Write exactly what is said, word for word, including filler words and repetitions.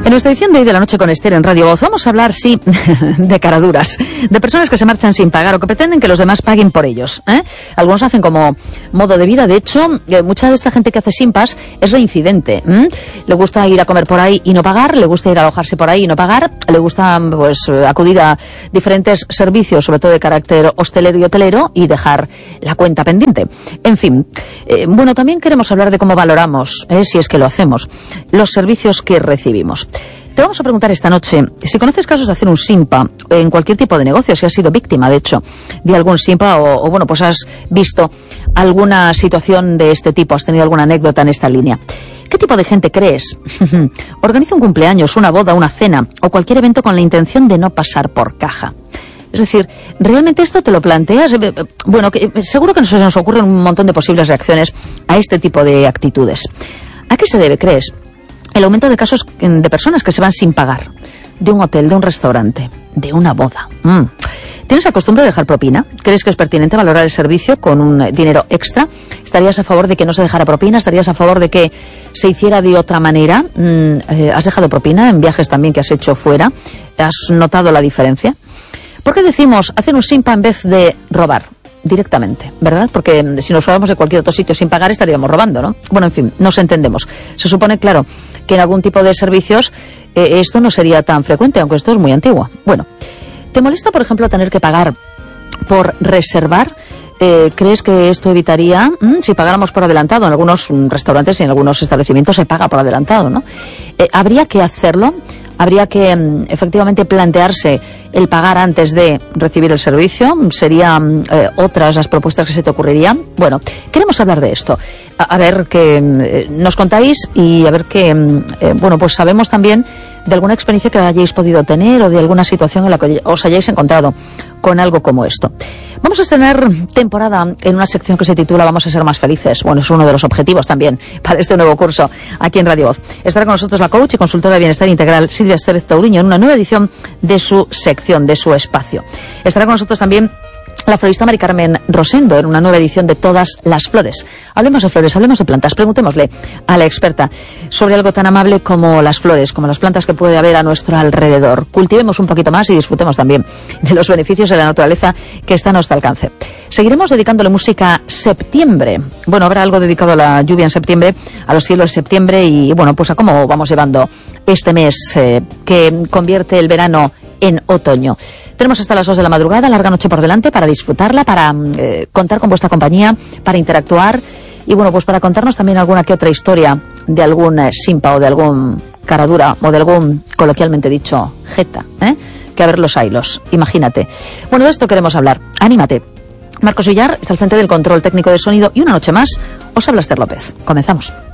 En nuestra edición de hoy de la noche con Esther en Radio Voz vamos a hablar, sí, de caraduras, de personas que se marchan sin pagar o que pretenden que los demás paguen por ellos, ¿eh? Algunos hacen como modo de vida. De hecho, eh, mucha de esta gente que hace simpas es reincidente. ¿eh? Le gusta ir a comer por ahí y no pagar, le gusta ir a alojarse por ahí y no pagar, le gusta pues acudir a diferentes servicios, sobre todo de carácter hostelero y hotelero, y dejar la cuenta pendiente. En fin, eh, bueno, también queremos hablar de cómo valoramos, eh, si es que lo hacemos, los servicios que recibimos. Te vamos a preguntar esta noche si conoces casos de hacer un simpa en cualquier tipo de negocio, si has sido víctima, de hecho, de algún simpa o, o bueno, pues has visto alguna situación de este tipo, has tenido alguna anécdota en esta línea. ¿Qué tipo de gente crees organiza un cumpleaños, una boda, una cena o cualquier evento con la intención de no pasar por caja? Es decir, ¿realmente esto te lo planteas? Bueno, que, seguro que nos, nos ocurren un montón de posibles reacciones a este tipo de actitudes. ¿A qué se debe, crees, el aumento de casos de personas que se van sin pagar de un hotel, de un restaurante, de una boda? Mm. ¿Tienes la costumbre de dejar propina? ¿Crees que es pertinente valorar el servicio con un dinero extra? ¿Estarías a favor de que no se dejara propina? ¿Estarías a favor de que se hiciera de otra manera? Mm, eh, ¿Has dejado propina en viajes también que has hecho fuera? ¿Has notado la diferencia? ¿Por qué decimos hacer un simpa en vez de robar directamente, verdad? Porque si nos fuéramos de cualquier otro sitio sin pagar estaríamos robando, ¿no? Bueno, en fin, nos entendemos. Se supone, claro, que en algún tipo de servicios eh, esto no sería tan frecuente, aunque esto es muy antiguo. Bueno, ¿te molesta, por ejemplo, tener que pagar por reservar? Eh, ¿Crees que esto evitaría, mmm, si pagáramos por adelantado? En algunos mm, restaurantes y en algunos establecimientos se paga por adelantado, ¿no? Eh, ¿Habría que hacerlo? Habría que mm, efectivamente plantearse el pagar antes de recibir el servicio. ¿Serían eh, otras las propuestas que se te ocurrirían? Bueno, queremos hablar de esto. A, a ver qué eh, nos contáis y a ver qué, eh, bueno, pues sabemos también de alguna experiencia que hayáis podido tener o de alguna situación en la que os hayáis encontrado con algo como esto. Vamos a estrenar temporada en una sección que se titula Vamos a ser más felices. Bueno, es uno de los objetivos también para este nuevo curso aquí en Radio Voz. Estará con nosotros la coach y consultora de bienestar integral Silvia Estevez Tauriño en una nueva edición de su sección, de su espacio. Estará con nosotros también la florista Mari Carmen Rosendo en una nueva edición de Todas las Flores. Hablemos de flores, hablemos de plantas. Preguntémosle a la experta sobre algo tan amable como las flores, como las plantas que puede haber a nuestro alrededor. Cultivemos un poquito más y disfrutemos también de los beneficios de la naturaleza que está a nuestro alcance. Seguiremos dedicándole música a septiembre. Bueno, habrá algo dedicado a la lluvia en septiembre, a los cielos de septiembre y, bueno, pues a cómo vamos llevando este mes eh, que convierte el verano en otoño. Tenemos hasta las dos de la madrugada, larga noche por delante para disfrutarla, para eh, contar con vuestra compañía, para interactuar y, bueno, pues para contarnos también alguna que otra historia de algún eh, simpa o de algún caradura o de algún, coloquialmente dicho, jeta, ¿eh? Que a ver los hilos, imagínate. Bueno, de esto queremos hablar. Anímate. Marcos Villar está al frente del control técnico de sonido y una noche más os habla Esther López. Comenzamos.